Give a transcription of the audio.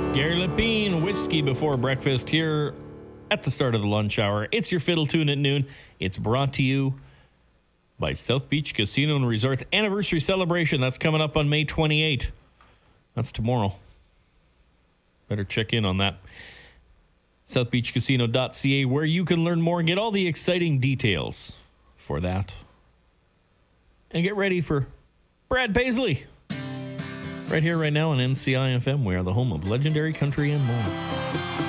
Gary Lepine, Whiskey Before Breakfast here at the start of the lunch hour. It's your Fiddle Tune at noon. It's brought to you by South Beach Casino and Resort's anniversary celebration. That's coming up on May 28th. That's tomorrow. Better check in on that. southbeachcasino.ca, where you can learn more and get all the exciting details for that. And get ready for Brad Paisley. Right here, right now on NCI FM. We are the home of legendary country and more.